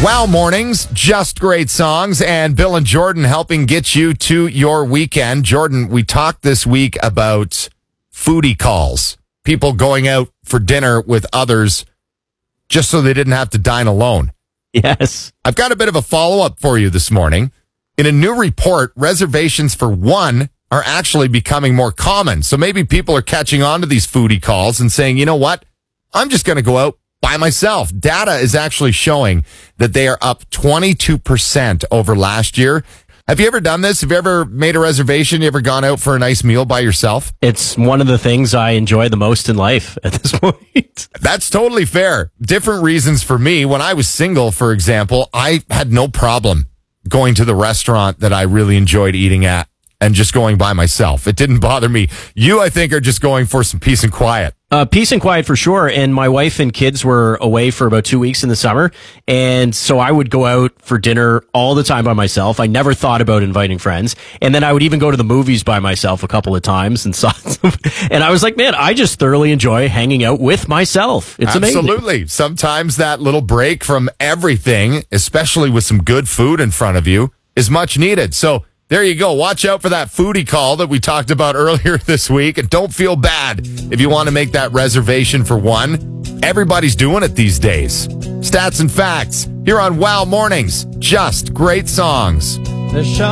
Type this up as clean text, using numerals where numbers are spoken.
Wow mornings, just great songs, and Bill and Jordan helping get you to your weekend. Jordan, we talked this week about foodie calls, people going out for dinner with others just so they didn't have to dine alone. Yes. I've got a bit of a follow-up for you this morning. In a new report, reservations for one are actually becoming more common. So maybe people are catching on to these foodie calls and saying, you know what? I'm just going to go out by myself. Data is actually showing that they are up 22% over last year. Have you ever done this? Have you ever made a reservation? You ever gone out for a nice meal by yourself? It's one of the things I enjoy the most in life at this point. That's totally fair. Different reasons for me. When I was single, for example, I had no problem going to the restaurant that I really enjoyed eating at and just going by myself. It didn't bother me. You, I think, are just going for some peace and quiet. Peace and quiet for sure. And my wife and kids were away for about 2 weeks in the summer. And so I would go out for dinner all the time by myself. I never thought about inviting friends. And then I would even go to the movies by myself a couple of times and saw some. And I was like, man, I just thoroughly enjoy hanging out with myself. It's amazing. Absolutely. Sometimes that little break from everything, especially with some good food in front of you, is much needed. So there you go. Watch out for that foodie call that we talked about earlier this week. And don't feel bad if you want to make that reservation for one. Everybody's doing it these days. Stats and facts here on Wow Mornings. Just great songs. The